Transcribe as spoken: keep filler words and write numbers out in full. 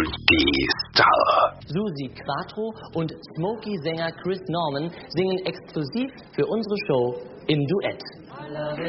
Multistar. Susi Quattro und Smokey-Sänger Chris Norman singen exklusiv für unsere Show im Duett.